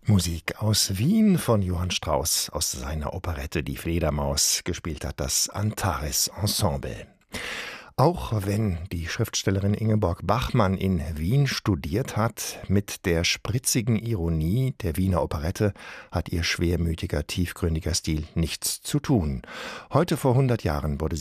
Musik aus Wien von Johann Strauss aus seiner Operette Die Fledermaus. Gespielt hat das Antares Ensemble. Auch wenn die Schriftstellerin Ingeborg Bachmann in Wien studiert hat, mit der spritzigen Ironie der Wiener Operette hat ihr schwermütiger, tiefgründiger Stil nichts zu tun. Heute vor 100 Jahren wurde